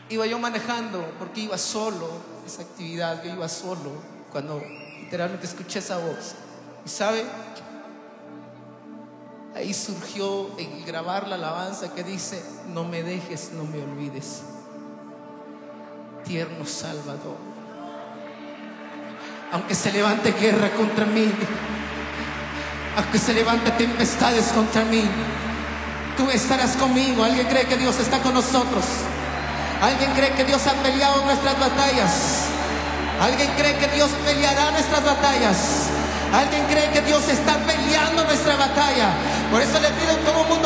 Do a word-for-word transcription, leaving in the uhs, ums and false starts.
Iba yo manejando porque iba solo, esa actividad, yo iba solo cuando literalmente escuché esa voz. Y sabe, ahí surgió el grabar la alabanza que dice: no me dejes, no me olvides, tierno Salvador. Aunque se levante guerra contra mí, aunque se levante tempestades contra mí, tú estarás conmigo. ¿Alguien cree que Dios está con nosotros? ¿Alguien cree que Dios ha peleado nuestras batallas? ¿Alguien cree que Dios peleará nuestras batallas? ¿Alguien cree que Dios está peleando nuestra batalla? Por eso le pido a todo el mundo